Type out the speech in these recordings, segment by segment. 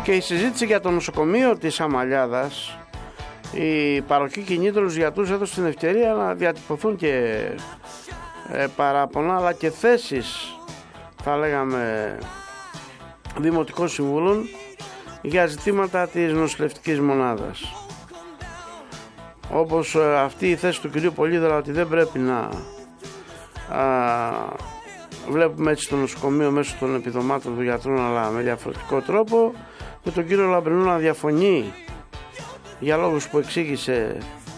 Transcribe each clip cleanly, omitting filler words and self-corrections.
Και η συζήτηση για το νοσοκομείο της Αμαλιάδας, η παροχή κινήτρων στους γιατρούς έδωσε την ευκαιρία να διατυπωθούν και παράπονα, αλλά και θέσεις, θα λέγαμε, δημοτικών συμβούλων για ζητήματα της νοσηλευτικής μονάδας. Όπως αυτή η θέση του κυρίου Πολύδωρα, ότι δεν πρέπει να βλέπουμε έτσι το νοσοκομείο μέσω των επιδομάτων των γιατρών, αλλά με διαφορετικό τρόπο, με τον κύριο Λαμπρινού να διαφωνεί για λόγους που εξήγησε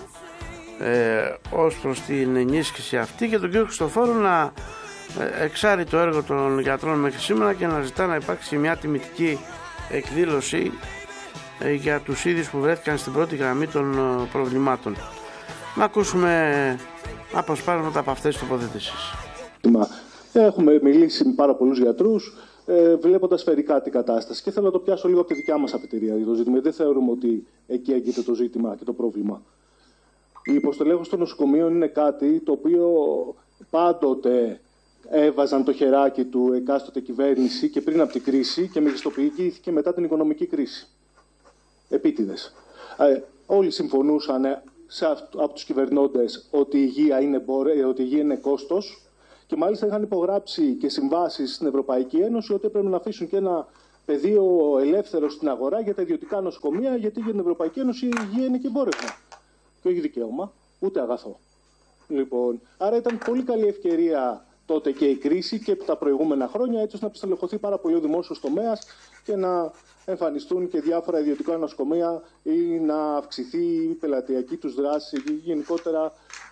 ως προς την ενίσχυση αυτή, και τον κύριο Χριστοφόρου να εξάρει το έργο των γιατρών μέχρι σήμερα και να ζητά να υπάρξει μια τιμητική εκδήλωση για τους ίδιους που βρέθηκαν στην πρώτη γραμμή των προβλημάτων. Να ακούσουμε αποσπάσματα από αυτές τις τοποθετήσεις. Έχουμε μιλήσει με πάρα πολλούς γιατρούς, βλέποντας σφαιρικά την κατάσταση, και θέλω να το πιάσω λίγο από τη δικιά μας αφετηρία για το ζήτημα. Δεν θεωρούμε ότι εκεί έγκυται το ζήτημα και το πρόβλημα. Η υποστελέχωση των νοσοκομείων είναι κάτι το οποίο πάντοτε έβαζαν το χεράκι του εκάστοτε κυβέρνηση και πριν από την κρίση, και μεγιστοποιήθηκε μετά την οικονομική κρίση. Επίτηδες. Όλοι συμφωνούσαν από τους κυβερνώντες ότι η υγεία είναι κόστος, και μάλιστα είχαν υπογράψει και συμβάσεις στην Ευρωπαϊκή Ένωση ότι έπρεπε να αφήσουν και ένα πεδίο ελεύθερο στην αγορά για τα ιδιωτικά νοσοκομεία, γιατί για την Ευρωπαϊκή Ένωση η υγεία είναι και εμπόρευμα. Και όχι δικαίωμα, ούτε αγαθό. Λοιπόν, άρα ήταν πολύ καλή ευκαιρία τότε και η κρίση και τα προηγούμενα χρόνια, έτσι ώστε να επιστελεχωθεί πάρα πολύ ο δημόσιος τομέας και να εμφανιστούν και διάφορα ιδιωτικά νοσοκομεία, ή να αυξηθεί η πελατειακή τους δράση, ή γενικότερα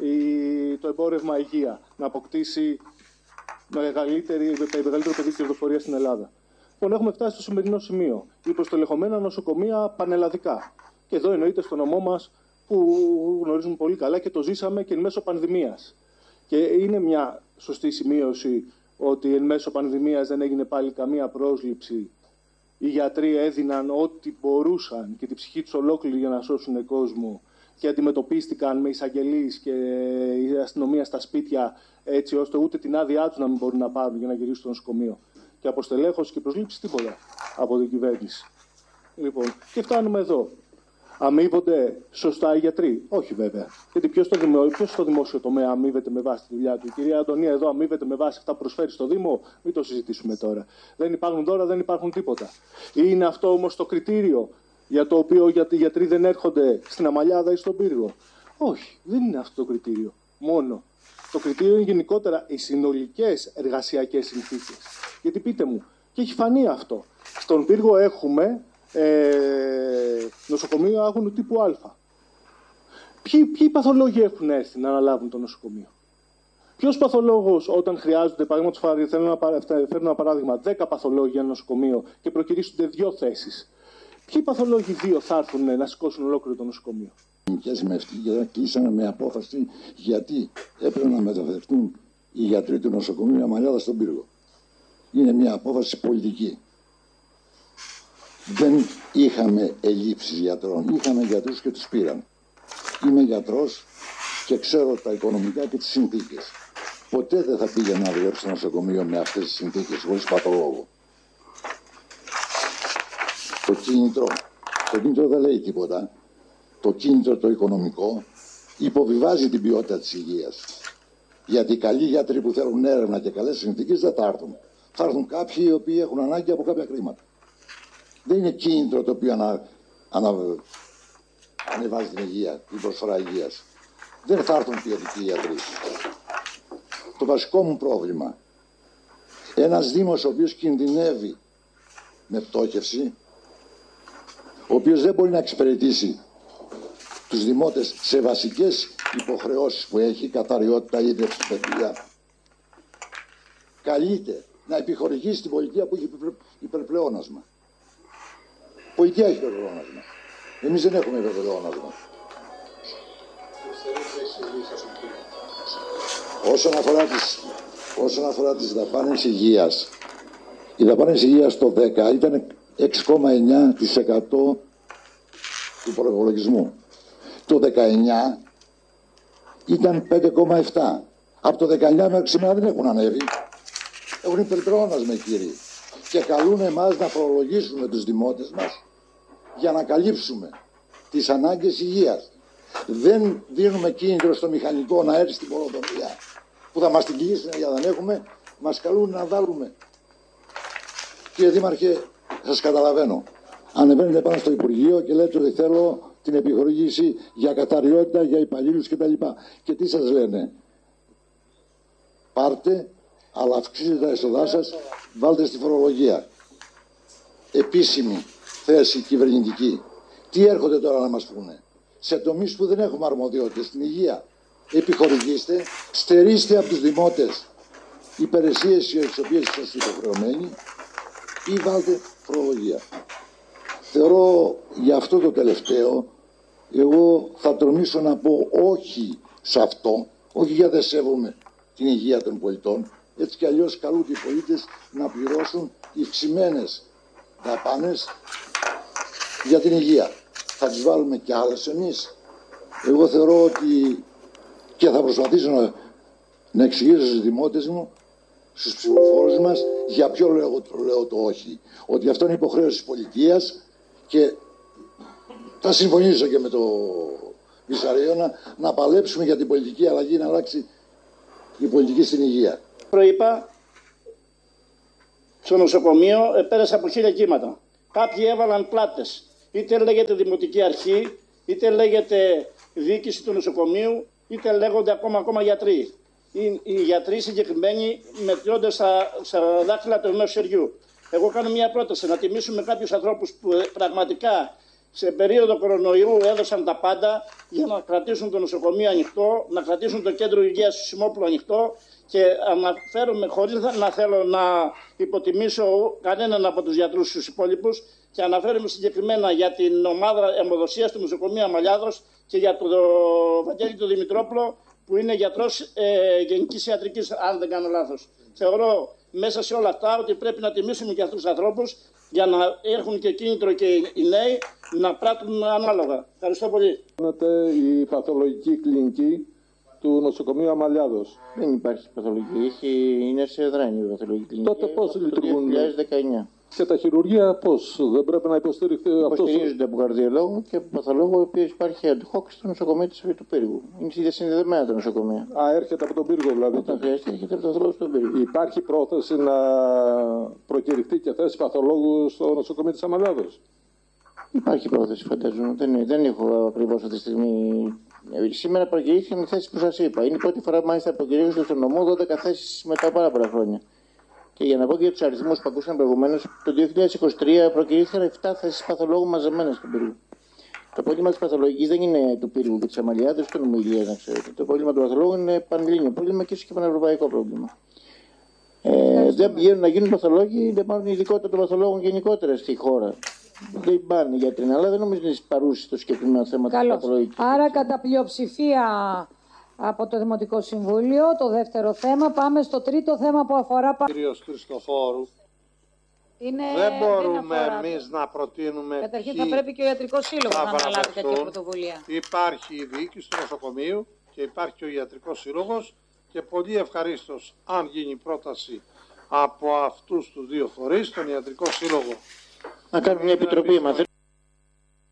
το εμπόρευμα υγεία, να αποκτήσει μεγαλύτερο πεδίο κερδοφορία στην Ελλάδα. Λοιπόν, έχουμε φτάσει στο σημερινό σημείο. Υποστελεχωμένα νοσοκομεία πανελλαδικά. Και εδώ εννοείται στο νομό μας, που γνωρίζουμε πολύ καλά και το ζήσαμε και εν μέσω πανδημίας. Και είναι μια σωστή σημείωση ότι εν μέσω πανδημίας δεν έγινε πάλι καμία πρόσληψη. Οι γιατροί έδιναν ό,τι μπορούσαν και την ψυχή τους ολόκληρη για να σώσουν κόσμο, και αντιμετωπίστηκαν με εισαγγελείς και η αστυνομία στα σπίτια, έτσι ώστε ούτε την άδειά τους να μην μπορούν να πάρουν για να γυρίσουν στο νοσοκομείο. Και αποστελέχωση και προσλήψη τίποτα από την κυβέρνηση. Λοιπόν, και φτάνουμε εδώ. Αμείβονται σωστά οι γιατροί? Όχι, βέβαια. Γιατί ποιος στο δημόσιο τομέα αμείβεται με βάση τη δουλειά του? Η κυρία Αντωνία εδώ αμείβεται με βάση αυτά που προσφέρει στο Δήμο? Μην το συζητήσουμε τώρα. Δεν υπάρχουν δώρα, δεν υπάρχουν τίποτα. Είναι αυτό όμως το κριτήριο για το οποίο οι γιατροί δεν έρχονται στην Αμαλιάδα ή στον Πύργο? Όχι, δεν είναι αυτό το κριτήριο μόνο. Το κριτήριο είναι γενικότερα οι συνολικές εργασιακές συνθήκες. Γιατί πείτε μου, και έχει φανεί αυτό. Στον Πύργο έχουμε νοσοκομείο άγωνου τύπου Α. Ποιοι παθολόγοι έχουν έρθει να αναλάβουν το νοσοκομείο? Ποιος παθολόγος, όταν χρειάζονται, παραδείγματος χάρη, θέλω να φέρω ένα παράδειγμα, 10 παθολόγοι για ένα νοσοκομείο και προκυρήσονται 2 θέσεις, ποιοι παθολόγοι 2 θα έρθουν να σηκώσουν ολόκληρο το νοσοκομείο? Και κλείσαμε με απόφαση γιατί έπρεπε να μεταφερθούν οι γιατροί του νοσοκομείου Αμαλιάδα στον Πύργο. Είναι μια απόφαση πολιτική. Δεν είχαμε ελλείψεις γιατρών, είχαμε γιατρούς και τους πήραν. Είμαι γιατρός και ξέρω τα οικονομικά και τις συνθήκες. Ποτέ δεν θα πήγαινα να δουλέψω στο νοσοκομείο με αυτές τις συνθήκες, χωρίς παθολόγο. Το κίνητρο δεν λέει τίποτα. Το κίνητρο το οικονομικό υποβιβάζει την ποιότητα της υγείας. Γιατί οι καλοί γιατροί που θέλουν έρευνα και καλές συνθήκες δεν θα έρθουν. Θα έρθουν κάποιοι οι οποίοι έχουν ανάγκη από κάποια χρήματα. Δεν είναι κίνητρο το οποίο ανεβάζει την υγεία, την προσφορά υγείας. Δεν θα έρθουν ποιοτικοί γιατροί. Το βασικό μου πρόβλημα, ένας Δήμος ο οποίος κινδυνεύει με πτώχευση, ο οποίος δεν μπορεί να εξυπηρετήσει τους δημότες σε βασικές υποχρεώσεις που έχει, καθαριότητα, ίδρυψη, παιδεία, καλείται να επιχορηγήσει την πολιτεία που έχει υπερπλεόνασμα. Η πολιτεία έχει υπερπλεόνασμα. Εμείς δεν έχουμε υπερπλεόνασμα. Όσον αφορά τις δαπάνες υγείας, οι δαπάνες υγείας το 10 ήταν 6,9% του προϋπολογισμού. Το 19 ήταν 5,7%. Από το 19 μέχρι σήμερα δεν έχουν ανέβει. Έχουν υπερπλεόνασμα, κύριοι. και καλούν εμάς να φορολογήσουμε τους δημότες μας για να καλύψουμε τις ανάγκες υγείας. Δεν δίνουμε κίνητρο στο μηχανικό να έρθει στην πολεοδομία που θα μας την κλείσουν για να δεν έχουμε, μας καλούν να βάλουμε. Κύριε Δήμαρχε, σας καταλαβαίνω. Ανεβαίνετε πάνω στο Υπουργείο και λέτε ότι θέλω την επιχορήγηση για καταριότητα, για υπαλλήλους κτλ. Και τι σας λένε? Πάρτε, αλλά αυξήστε τα έσοδά σας, βάλτε στη φορολογία. Επίσημη θέση κυβερνητική. Τι έρχονται τώρα να μας πούνε? Σε τομείς που δεν έχουμε αρμοδιότητες, στην υγεία, επιχορηγήστε, στερήστε από τους δημότες υπηρεσίες στις οποίες είστε υποχρεωμένοι ή βάλτε φορολογία. Θεωρώ για αυτό το τελευταίο, εγώ θα τολμήσω να πω όχι σε αυτό, όχι για δεν σέβομαι την υγεία των πολιτών, έτσι κι αλλιώς καλούνται οι πολίτες να πληρώσουν υψημένες δαπάνες για την υγεία. Θα τις βάλουμε κι άλλες εμείς? Εγώ θεωρώ ότι, και θα προσπαθήσω να εξηγήσω στους δημότες μου, στους ψηφοφόρους μας, για ποιο λέω το όχι. Ότι αυτό είναι υποχρέωση της πολιτείας και θα συμφωνήσω και με το Βυσσαρίωνα να παλέψουμε για την πολιτική αλλαγή, να αλλάξει η πολιτική στην υγεία. Προείπα, στο νοσοκομείο πέρασα από 1000 κύματα. Κάποιοι έβαλαν πλάτες. Είτε λέγεται Δημοτική Αρχή, είτε λέγεται Διοίκηση του Νοσοκομείου, είτε λέγονται ακόμα γιατροί. Οι γιατροί συγκεκριμένοι μετριώνται στα δάχτυλα του ενός χεριού. Εγώ κάνω μια πρόταση να τιμήσουμε κάποιους ανθρώπους που πραγματικά σε περίοδο κορονοϊού έδωσαν τα πάντα για να κρατήσουν το νοσοκομείο ανοιχτό, να κρατήσουν το κέντρο υγείας του Σιμόπουλου ανοιχτό, και αναφέρομαι, χωρίς να θέλω να υποτιμήσω κανέναν από τους γιατρούς τους υπόλοιπους, και αναφέρομαι συγκεκριμένα για την ομάδα αιμοδοσίας του νοσοκομείου Αμαλιάδος και για τον Βαγγέλη τον Δημητρόπουλο, που είναι γιατρός γενικής ιατρικής, αν δεν κάνω λάθος. Θεωρώ μέσα σε όλα αυτά ότι πρέπει να τιμήσουμε και αυτούς τους ανθρώπους για να έχουν και κίνητρο και οι νέοι να πράττουν ανάλογα. Ευχαριστώ πολύ. Η παθολογική κλινική του νοσοκομείου Αμαλιάδος. Δεν υπάρχει παθολογική, είναι σε δράνη η παθολογική κλινική. Τότε πώς λειτουργούν? Το 2019. Και τα χειρουργεία πώς? Δεν πρέπει να υποστηριχθεί αυτό? Υποστηρίζονται από καρδιολόγο και από παθολόγο, ο οποίος υπάρχει ad hoc στο νοσοκομείο της του Πύργου. Είναι διασυνδεδεμένα τα νοσοκομεία. Έρχεται από τον Πύργο δηλαδή. Όταν χρειάζεται, έρχεται από τον παθολόγο στον Πύργο. Υπάρχει πρόθεση να προκηρυχθεί και θέση παθολόγου στο νοσοκομείο της Αμαλιάδος? Υπάρχει πρόθεση, φαντάζομαι. Δεν έχω ακριβώς αυτή τη στιγμή. Σήμερα προκηρύχθηκαν οι θέσεις που σας είπα. Είναι η πρώτη φορά μάλιστα που προκηρύχθηκαν στον νομό 12 θέσεις μετά από πάρα πολλά χρόνια. Και για να πω και για τους αριθμούς που ακούσαμε προηγουμένως, το 2023 προκηρύχθηκαν 7 θέσεις παθολόγου μαζεμένες στον Πύργο. Το πρόβλημα της παθολογικής δεν είναι του Πύργου και της Αμαλιάδος, του νομιλίας, να ξέρετε. Το πρόβλημα του παθολόγου είναι πανελλήνιο πρόβλημα και ίσως και πανευρωπαϊκό πρόβλημα. Δεν πηγαίνουν να γίνουν παθολόγοι, δεν πάρουν ειδικότητα των παθολόγων γενικότερα στη χώρα. Δεν πάνε γιατροί, αλλά δεν νομίζω ότι είναι παρούση το συγκεκριμένο θέμα της παθολογικής. Άρα, κατά πλειοψηφία από το Δημοτικό Συμβούλιο, το δεύτερο θέμα. Πάμε στο τρίτο θέμα που αφορά... Κύριος Χριστοφόρου, δεν μπορούμε εμείς να προτείνουμε. Καταρχήν θα πρέπει και ο Ιατρικός Σύλλογος να αναλάβει τέτοια πρωτοβουλία. Υπάρχει η διοίκηση του νοσοκομείου και υπάρχει και ο Ιατρικός Σύλλογος, και πολύ ευχαρίστως αν γίνει πρόταση από αυτούς τους δύο φορείς, τον Ιατρικό Σύλλογο, Να κάνουμε μια επιτροπή.